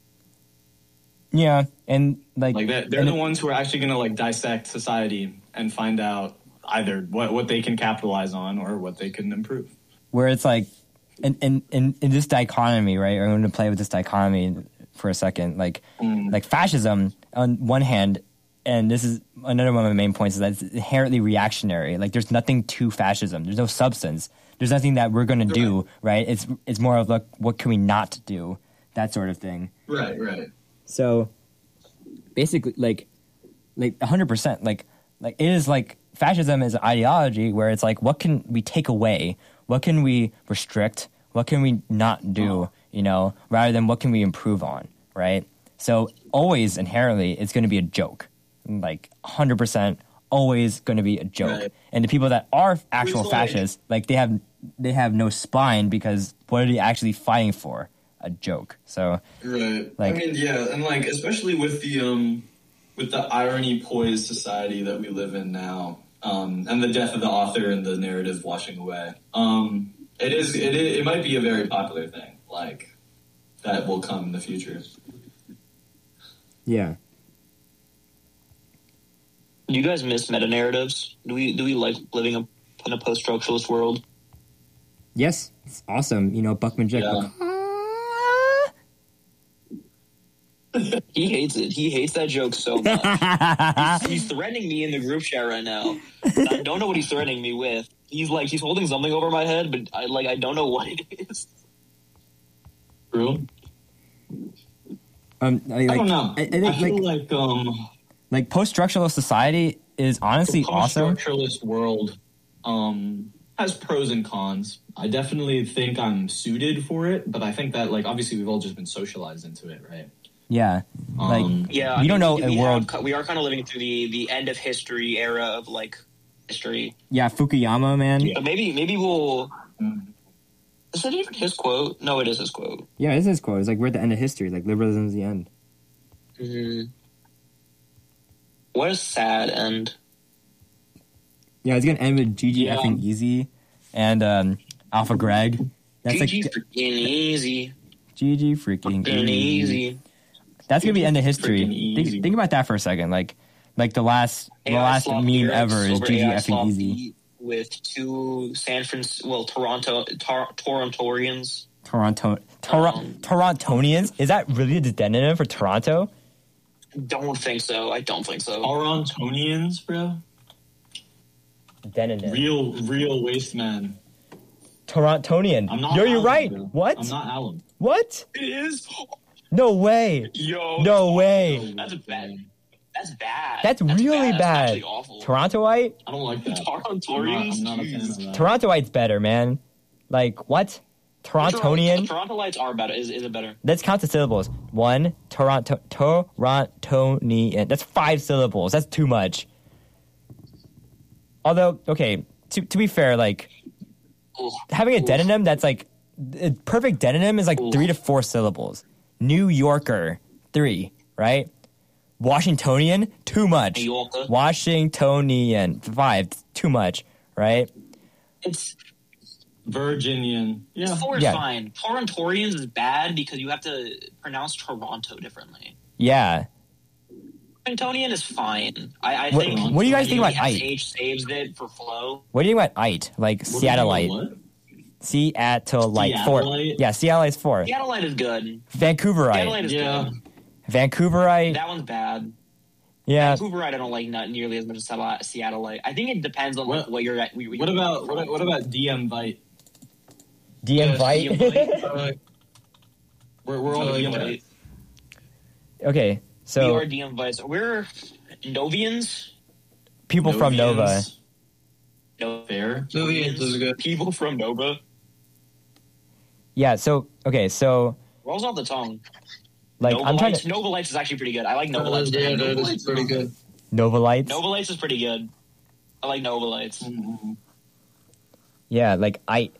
[SPEAKER 2] Yeah, and like
[SPEAKER 5] they're the ones who are actually going to like dissect society and find out either what they can capitalize on or what they can improve.
[SPEAKER 2] Where it's like in this dichotomy, right? I'm going to play with this dichotomy for a second. Like fascism on one hand, and this is another one of my main points, is that it's inherently reactionary. Like there's nothing to fascism. There's no substance. There's nothing that we're going to do, right? It's more of like what can we not do, that sort of thing.
[SPEAKER 5] Right.
[SPEAKER 2] So basically, like 100%, like it is like fascism is an ideology where it's like, what can we take away? What can we restrict? What can we not do? Rather than what can we improve on, right?
[SPEAKER 1] So always inherently, it's going to be a joke. Like 100%, always going to be a joke. Right. And the people that are actual fascists, like they have no spine because what are they actually fighting for? A joke. So
[SPEAKER 5] right. Like, I mean, yeah, and like especially with the irony poised society that we live in now, and the death of the author and the narrative washing away. It might be a very popular thing, like that will come in the future.
[SPEAKER 1] Yeah.
[SPEAKER 3] Do you guys miss meta narratives? Do we like living in a post-structuralist world?
[SPEAKER 1] Yes, it's awesome. You know, Buckman Jack.
[SPEAKER 5] Yeah.
[SPEAKER 3] He hates it. He hates that joke so much. He's threatening me in the group chat right now. I don't know what he's threatening me with. He's holding something over my head, but I don't know what it is.
[SPEAKER 5] True.
[SPEAKER 1] I
[SPEAKER 5] don't know.
[SPEAKER 1] I feel like post-structuralist society is honestly awesome.
[SPEAKER 5] The post-structuralist world has pros and cons. I definitely think I'm suited for it, but I think that like obviously we've all just been socialized into it, right?
[SPEAKER 1] Yeah, we don't know a world.
[SPEAKER 3] We are kind of living through the end of history era of like history.
[SPEAKER 1] Yeah, Fukuyama, man.
[SPEAKER 3] Yeah. But maybe we'll. Is that even his quote? No, it is his quote.
[SPEAKER 1] Yeah, it is his quote. It's like we're at the end of history. Like liberalism is the end.
[SPEAKER 3] Mm-hmm. What a sad end.
[SPEAKER 1] Yeah, it's gonna end with GG effing Easy and Alpha Greg.
[SPEAKER 3] That's GG freaking Easy.
[SPEAKER 1] GG freaking easy. That's gonna be end of history. Think about that for a second. Like the last meme ever is GG effing easy.
[SPEAKER 3] With two Torontoians.
[SPEAKER 1] Torontonians? Is that really the demonym for Toronto?
[SPEAKER 3] I don't think so.
[SPEAKER 5] Torontonians, bro.
[SPEAKER 1] Demonym.
[SPEAKER 5] Real waste man.
[SPEAKER 1] Torontonian.
[SPEAKER 5] I'm not.
[SPEAKER 1] You're right.
[SPEAKER 5] Bro.
[SPEAKER 1] What?
[SPEAKER 5] I'm not Alan.
[SPEAKER 1] What?
[SPEAKER 3] It is.
[SPEAKER 1] No way.
[SPEAKER 3] Yo.
[SPEAKER 1] No way.
[SPEAKER 3] That's bad. That's bad.
[SPEAKER 1] That's really bad.
[SPEAKER 3] That's actually awful.
[SPEAKER 1] Torontoite?
[SPEAKER 5] I don't like that.
[SPEAKER 3] Torontoians?
[SPEAKER 5] I'm not a fan of that.
[SPEAKER 1] Torontoite's better, man. Like, what? Torontonian?
[SPEAKER 3] Torontolites are better. Is it better?
[SPEAKER 1] Let's count the syllables. 1, Torontonian. That's 5 syllables. That's too much. Although, okay, to be fair, like, having a demonym that's like, a perfect demonym is like 3 to 4 syllables. New Yorker, 3, right? Washingtonian, too much.
[SPEAKER 3] New Yorker.
[SPEAKER 1] Washingtonian, 5, too much, right?
[SPEAKER 3] It's
[SPEAKER 5] Virginian. Yeah.
[SPEAKER 3] 4 is fine. Torontorians is bad because you have to pronounce Toronto differently.
[SPEAKER 1] Yeah.
[SPEAKER 3] Washingtonian is fine. I think.
[SPEAKER 1] What do you guys think about IT?
[SPEAKER 3] H saves it for flow.
[SPEAKER 1] What do you think about IT? Like Seattleite. Seattleite 4. Yeah, Seattleite's 4.
[SPEAKER 3] Seattleite is good.
[SPEAKER 1] Vancouverite.
[SPEAKER 3] Seattleite is good.
[SPEAKER 1] Vancouverite.
[SPEAKER 3] That one's bad.
[SPEAKER 1] Yeah.
[SPEAKER 3] Vancouverite I don't like not nearly as much as Seattleite. I think it depends on what you're at.
[SPEAKER 5] What about DM Vite?
[SPEAKER 1] DM Vite?
[SPEAKER 5] We're all DM Vite.
[SPEAKER 1] Okay, so
[SPEAKER 3] we are DM Vites. We're Novians.
[SPEAKER 1] People from Nova.
[SPEAKER 3] No,
[SPEAKER 5] fair.
[SPEAKER 4] Novians is good.
[SPEAKER 3] People from Nova.
[SPEAKER 1] Yeah. So
[SPEAKER 3] rolls off the tongue.
[SPEAKER 1] Like
[SPEAKER 3] Novalites,
[SPEAKER 1] I'm trying to.
[SPEAKER 3] Novalites is actually pretty good. I like Novalites.
[SPEAKER 4] Yeah, Novalites pretty good.
[SPEAKER 1] Novalites.
[SPEAKER 3] Novalites is pretty good. I like Novalites.
[SPEAKER 5] Mm-hmm.
[SPEAKER 1] Yeah, like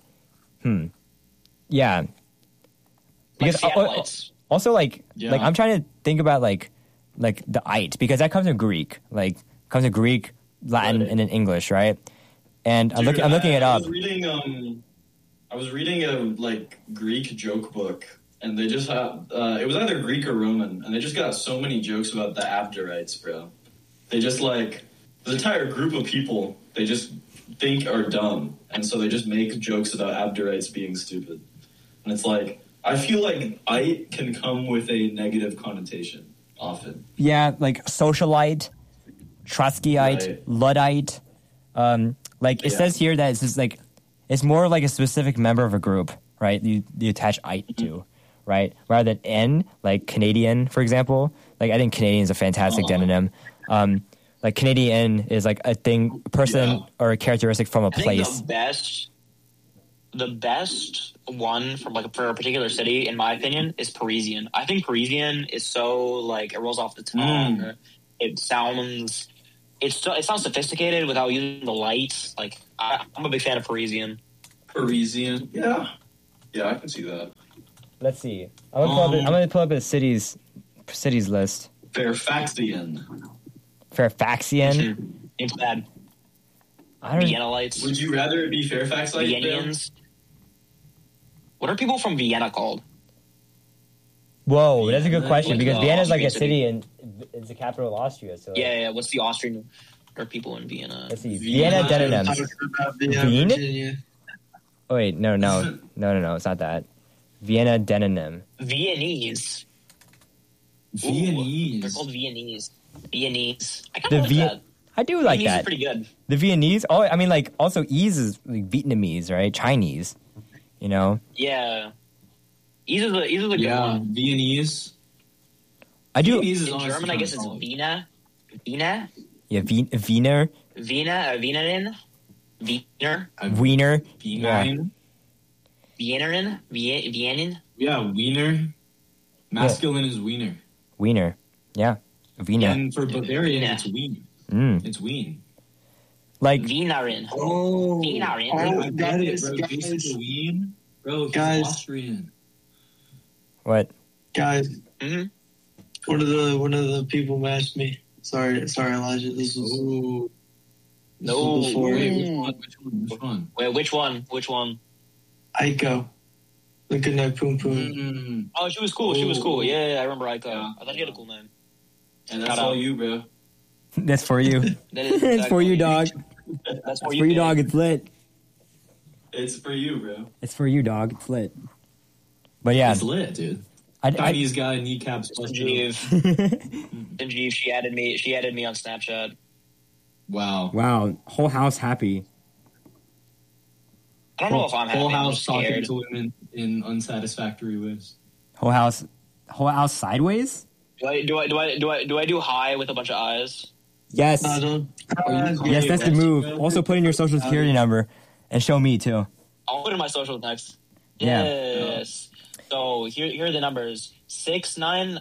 [SPEAKER 1] yeah. Because also like I'm trying to think about like the ite because that comes in Greek, like comes in Greek, Latin, and in English, right? And I'm looking it up.
[SPEAKER 5] I was reading a like Greek joke book, and they just had it was either Greek or Roman, and they just got so many jokes about the Abderites, bro. They just like the entire group of people they just think are dumb, and so they just make jokes about Abderites being stupid. And it's like I feel like "ite" can come with a negative connotation often.
[SPEAKER 1] Yeah, like socialite, Trotskyite, Luddite. Like it says here that it's just like it's more like a specific member of a group, right? You attach "ite" to, right? Rather than "n," like Canadian, for example. Like I think Canadian is a fantastic demonym. Like Canadian is like a thing, a person or a characteristic from a place.
[SPEAKER 3] I think the best one from for a particular city, in my opinion, is Parisian. I think Parisian is so it rolls off the tongue. It sounds sophisticated without using the lights. I'm a big fan of Parisian.
[SPEAKER 5] Parisian, yeah, I can see that.
[SPEAKER 2] Let's see. I'm gonna pull up a cities list.
[SPEAKER 5] Fairfaxian.
[SPEAKER 3] It's bad. Vienna lights.
[SPEAKER 5] Would you rather it be Fairfax lights?
[SPEAKER 3] Viennians. What are people from Vienna called?
[SPEAKER 2] Whoa, that's a good question because Vienna is a city and it's the capital of Austria. So
[SPEAKER 3] yeah. What's the Austrian? What are people in Vienna?
[SPEAKER 2] Let's see. Vienna Denim. Wien? Oh wait, no, it's not that. Vienna Denim.
[SPEAKER 3] Viennese.
[SPEAKER 5] Viennese.
[SPEAKER 3] They're called Viennese. I kind of like that.
[SPEAKER 2] I do like
[SPEAKER 3] Viennese
[SPEAKER 2] that.
[SPEAKER 3] Is pretty good.
[SPEAKER 2] The Viennese. Oh, I mean, also ease is Vietnamese, right? Chinese. You know.
[SPEAKER 3] Yeah. Ease is a good one.
[SPEAKER 5] Viennese.
[SPEAKER 2] I do.
[SPEAKER 3] In German, I guess it's Wiener. Wiener.
[SPEAKER 2] Yeah, Wiener.
[SPEAKER 3] Wienerin. Wiener.
[SPEAKER 2] Wiener.
[SPEAKER 3] Wienerin. Wienin.
[SPEAKER 5] Yeah, Wiener. Masculine is Wiener.
[SPEAKER 2] Wiener. Yeah. Wiener.
[SPEAKER 5] And for Bavarian, it's Wien. It's Wien.
[SPEAKER 3] Wienerin.
[SPEAKER 5] Oh.
[SPEAKER 3] Wienerin.
[SPEAKER 5] I got it, bro. Jason Wien. Bro, he's Austrian.
[SPEAKER 2] What?
[SPEAKER 4] Guys.
[SPEAKER 3] Mm-hmm.
[SPEAKER 4] One of the people matched me. Sorry, Elijah. This was
[SPEAKER 3] no.
[SPEAKER 4] Before.
[SPEAKER 3] Wait, which one?
[SPEAKER 4] Aiko. The good night, Poom Poom.
[SPEAKER 3] Oh, she was cool. Yeah, I remember Aiko. Yeah. I thought she had a cool name.
[SPEAKER 5] And that's all you, bro.
[SPEAKER 2] That's for you. It's for you, dog.
[SPEAKER 3] That's
[SPEAKER 2] for you, dog. It's lit.
[SPEAKER 5] It's for you, bro.
[SPEAKER 2] It's for you, dog. It's lit. But yeah,
[SPEAKER 5] it's lit, dude. Chinese guy, kneecaps.
[SPEAKER 3] Sanjeev, she added me on Snapchat.
[SPEAKER 2] Wow. Whole house happy.
[SPEAKER 3] I don't know if I'm happy.
[SPEAKER 5] Whole house talking to women in unsatisfactory ways.
[SPEAKER 2] Whole house sideways.
[SPEAKER 3] Do I do high with a bunch of eyes?
[SPEAKER 2] Yes. Yes, that's the move. Also put in your social security number and show me too.
[SPEAKER 3] I'll put in my social next.
[SPEAKER 2] Yeah.
[SPEAKER 3] Yes. So here are the numbers: 6'9",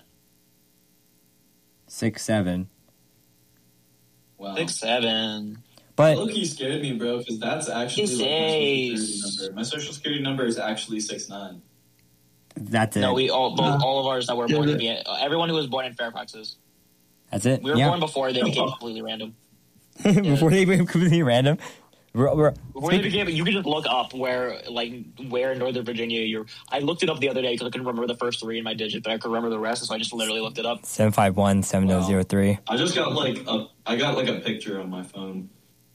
[SPEAKER 2] 6'7".
[SPEAKER 5] Wow.
[SPEAKER 3] 6'7".
[SPEAKER 2] But
[SPEAKER 5] low-key scared me, bro, because that's actually my social security number is actually 6'9".
[SPEAKER 2] That's it.
[SPEAKER 3] No, all of ours that were born in Vienna. Everyone who was born in Fairfax is.
[SPEAKER 2] That's it.
[SPEAKER 3] We were born before they became completely random.
[SPEAKER 2] Before they became completely random.
[SPEAKER 3] Before they became, you could just look up where in Northern Virginia I looked it up the other day because I couldn't remember the first 3 in my digit, but I could remember the rest, so I just literally looked it up.
[SPEAKER 2] 751-7003.
[SPEAKER 5] Wow. I just got a picture on my phone.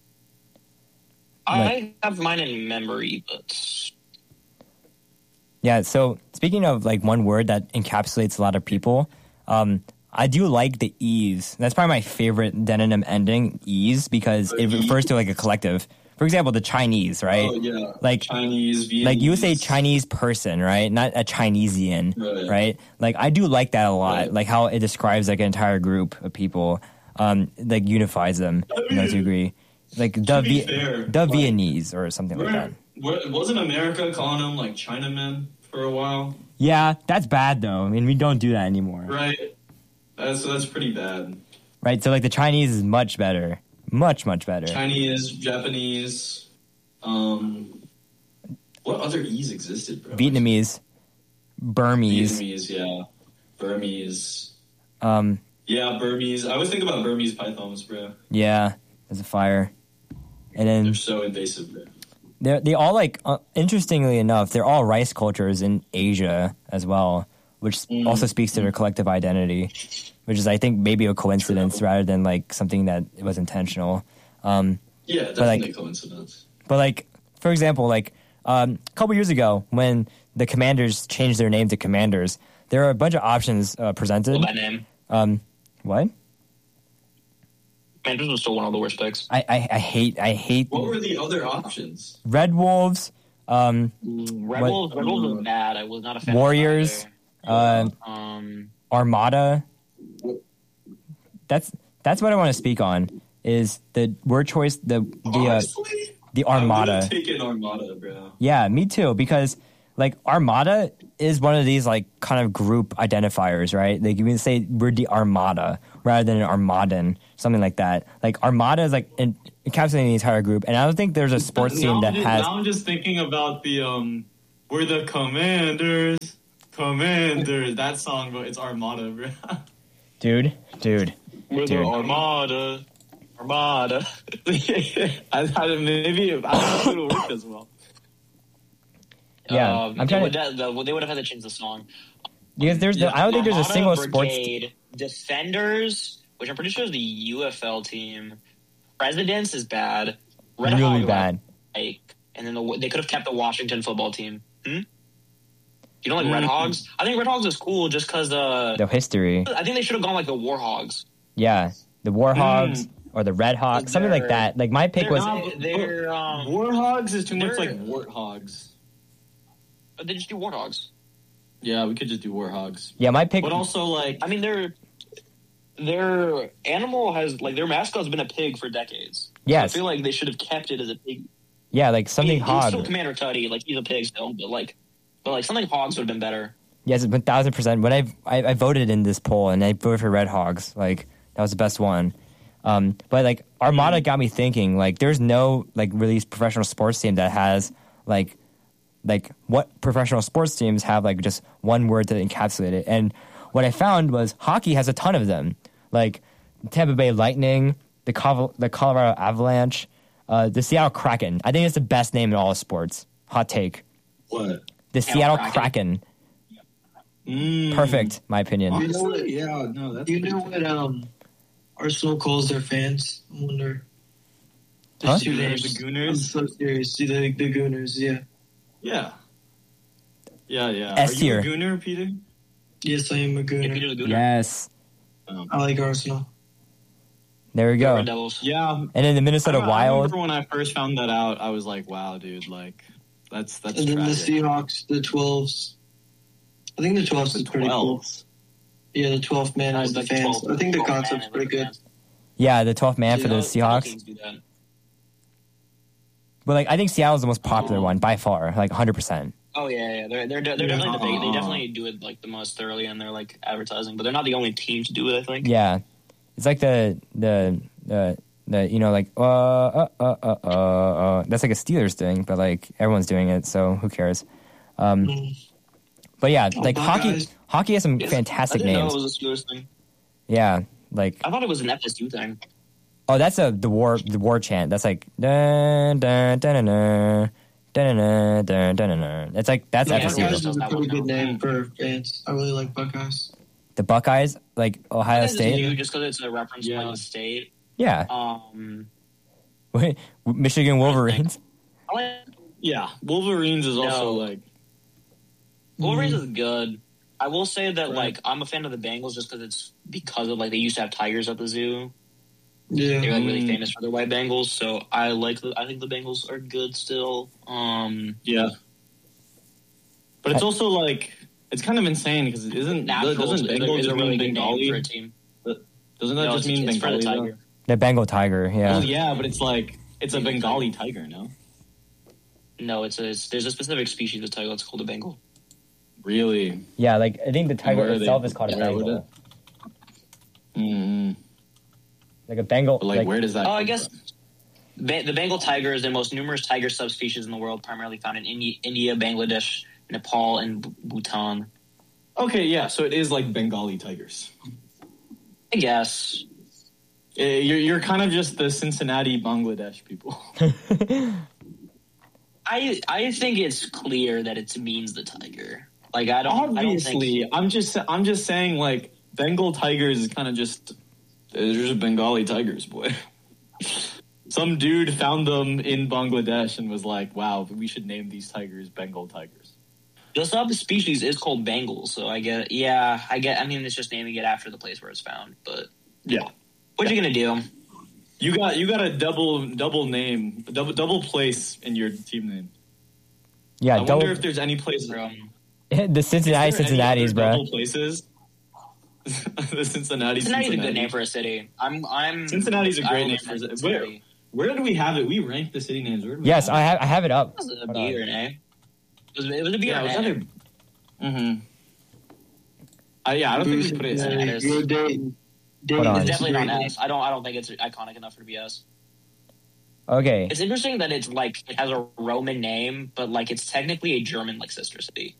[SPEAKER 3] I have mine in memory, but
[SPEAKER 2] yeah. So speaking of one word that encapsulates a lot of people, I do like the ease. That's probably my favorite demonym ending, ease, because it refers to a collective. For example, the Chinese, right?
[SPEAKER 5] Oh, yeah.
[SPEAKER 2] Chinese, Vietnamese. You would say Chinese person, right? Not a Chinesian, right? I do like that a lot. Right. How it describes an entire group of people, unifies them, to a degree. The Viennese or something like that.
[SPEAKER 5] Wasn't America calling them Chinamen for a while?
[SPEAKER 2] Yeah, that's bad though. I mean, we don't do that anymore.
[SPEAKER 5] Right. That's pretty bad.
[SPEAKER 2] Right, so the Chinese is much better. Much, much better.
[SPEAKER 5] Chinese, Japanese, what other E's existed, bro?
[SPEAKER 2] Vietnamese. Burmese.
[SPEAKER 5] Yeah. Burmese. Yeah, Burmese. I always think about Burmese pythons, bro.
[SPEAKER 2] Yeah, there's a fire. And then
[SPEAKER 5] they're so invasive, bro.
[SPEAKER 2] They all interestingly enough, they're all rice cultures in Asia as well, which also speaks to their collective identity, which is, I think, maybe a coincidence rather than something that was intentional.
[SPEAKER 5] Yeah, definitely coincidence.
[SPEAKER 2] But for example, a couple years ago when the Commanders changed their name to Commanders, there are a bunch of options presented.
[SPEAKER 3] What that name?
[SPEAKER 2] What?
[SPEAKER 3] Commanders was still one of the worst picks.
[SPEAKER 2] I hate.
[SPEAKER 5] What were the other options?
[SPEAKER 2] Red Wolves.
[SPEAKER 3] Red Wolves was bad. I was not a fan.
[SPEAKER 2] Warriors. Armada. That's what I want to speak on. Is the word choice
[SPEAKER 1] the Armada.
[SPEAKER 5] I'm gonna take an Armada, bro.
[SPEAKER 1] Yeah, me too. Because like Armada is one of these like kind of group identifiers, right? Like you can say we're the Armada rather than an Armadan, something like that. Like Armada is like encapsulating the entire group, and I don't think there's a sports team that has.
[SPEAKER 5] Now I'm just thinking about the we're the commanders. That song, but it's Armada, bro.
[SPEAKER 1] Dude.
[SPEAKER 5] We're the Armada. Maybe I don't know if it'll work as well.
[SPEAKER 1] Yeah, I'm trying
[SPEAKER 3] they would have had to change the song.
[SPEAKER 1] Because I don't think there's a single
[SPEAKER 3] Brigade, sports Defenders, which I'm pretty sure is the UFL team. Presidents is bad.
[SPEAKER 1] Red really Hog, bad.
[SPEAKER 3] And then they could have kept the Washington football team. You don't like Red Hogs? I think Red Hogs is cool just because
[SPEAKER 1] the history.
[SPEAKER 3] I think they should have gone like the War Hogs.
[SPEAKER 1] Yeah, the War Hogs or the Red Hogs, something like that. Like my pick was
[SPEAKER 5] War Hogs is too much like Warthogs.
[SPEAKER 3] They just do Warthogs.
[SPEAKER 5] Yeah, we could just do Warthogs.
[SPEAKER 1] Yeah, my pick.
[SPEAKER 3] But also, like, I mean, their animal has like their mascot's been a pig for decades.
[SPEAKER 1] Yes,
[SPEAKER 3] so I feel like they should have kept it as a pig.
[SPEAKER 1] Yeah, like something hog.
[SPEAKER 3] He's still Commander Tutty, like he's a pig still, but something hogs would have been better.
[SPEAKER 1] Yes, 1,000%. When I voted in this poll and I voted for Red Hogs, like that was the best one. But like Armada got me thinking. Like, there's no like released professional sports team that has like what professional sports teams have like just one word to encapsulate it. And what I found was hockey has a ton of them, like Tampa Bay Lightning, the Colorado Avalanche, the Seattle Kraken. I think it's the best name in all of sports. Hot take.
[SPEAKER 5] What?
[SPEAKER 1] The Seattle Kraken. Perfect, my opinion.
[SPEAKER 4] You know what? Yeah, no, that's. You know what? Arsenal calls their fans. I wonder.
[SPEAKER 1] Huh?
[SPEAKER 4] The Gooners. I'm so serious. The Gooners. Yeah.
[SPEAKER 5] Yeah.
[SPEAKER 1] S tier.
[SPEAKER 5] Are you a Gooner, Peter?
[SPEAKER 4] Yes, I am a Gooner.
[SPEAKER 1] Yes.
[SPEAKER 4] I like Arsenal.
[SPEAKER 1] There we go.
[SPEAKER 3] Red Devils.
[SPEAKER 5] Yeah.
[SPEAKER 1] And then the Minnesota Wild.
[SPEAKER 5] I remember when I first found that out, I was like, wow, dude, like, that's
[SPEAKER 4] And then the Seahawks, the 12s. I think the 12s is pretty cool. Yeah, the 12th man is the fans. I think the concept's pretty good.
[SPEAKER 1] Yeah, the 12th man for the Seahawks. But like, I think Seattle's the most popular one by far, like 100%.
[SPEAKER 3] Oh yeah. They're definitely they definitely do it like the most thoroughly in their like advertising, but they're not the only team to do it. I think.
[SPEAKER 1] Yeah, it's like the you know like that's like a Steelers thing, but like everyone's doing it, so who cares? But yeah, like hockey has some fantastic names.
[SPEAKER 3] I didn't know it was a Steelers thing.
[SPEAKER 1] Yeah, like
[SPEAKER 3] I thought it was an FSU thing.
[SPEAKER 1] Oh, that's the war chant. That's like dun dun dun dun dun dun dun dun. It's like that's FSU.
[SPEAKER 4] Buckeyes is a pretty good name for fans. I really like Buckeyes.
[SPEAKER 1] The Buckeyes, like Ohio State,
[SPEAKER 3] just because it's a reference to the state.
[SPEAKER 1] Yeah. Wait, Michigan Wolverines.
[SPEAKER 5] Yeah, Wolverines is also like.
[SPEAKER 3] Wolverines is good. I will say that like I'm a fan of the Bengals just because of like they used to have tigers at the zoo.
[SPEAKER 4] Yeah,
[SPEAKER 3] they're like really famous for their white Bengals, so I think the Bengals are good still.
[SPEAKER 5] Yeah, but it's also like it's kind of insane because doesn't Bengals
[SPEAKER 3] really
[SPEAKER 5] mean Bengali
[SPEAKER 3] for a team?
[SPEAKER 5] Doesn't that just mean Bengali?
[SPEAKER 3] Tiger.
[SPEAKER 1] The Bengal tiger, yeah.
[SPEAKER 5] Well, yeah, but it's like it's a Bengali tiger, no?
[SPEAKER 3] No, there's a specific species of tiger that's called a Bengal.
[SPEAKER 5] Really?
[SPEAKER 1] Yeah, like I think the tiger itself is called a Bengal. Like a Bengal.
[SPEAKER 5] But like, where does that?
[SPEAKER 3] I guess the Bengal tiger is the most numerous tiger subspecies in the world, primarily found in India, Bangladesh, Nepal, and Bhutan.
[SPEAKER 5] Okay, yeah, so it is like Bengali tigers.
[SPEAKER 3] I guess.
[SPEAKER 5] You're kind of just the Cincinnati Bangladesh people.
[SPEAKER 3] I think it's clear that it means the tiger. Like I don't.
[SPEAKER 5] Obviously,
[SPEAKER 3] I don't think
[SPEAKER 5] I'm just saying like Bengal tigers is kind of just. They're just Bengali tigers, boy. Some dude found them in Bangladesh and was like, wow, we should name these tigers Bengal tigers.
[SPEAKER 3] The subspecies is called Bengal, so I mean, it's just naming it after the place where it's found, but...
[SPEAKER 5] Yeah.
[SPEAKER 3] What you gonna do?
[SPEAKER 5] You got a double name, double place in your team name.
[SPEAKER 1] Yeah,
[SPEAKER 5] I wonder if there's any place...
[SPEAKER 1] the Cincinnati's, bro.
[SPEAKER 5] Double places? The Cincinnati's
[SPEAKER 3] a good name for a city. I'm
[SPEAKER 5] Cincinnati's a great name for a city. Where did we have it? We ranked the city names.
[SPEAKER 2] Yes, I have it up.
[SPEAKER 3] It was a B or an A. It was a B or an A.
[SPEAKER 5] Mm-hmm. Yeah, I don't think we put it in S.
[SPEAKER 4] It's
[SPEAKER 3] definitely not S. I don't think it's iconic enough for to be S.
[SPEAKER 2] Okay.
[SPEAKER 3] It's interesting that it's like it has a Roman name, but like it's technically a German like sister city.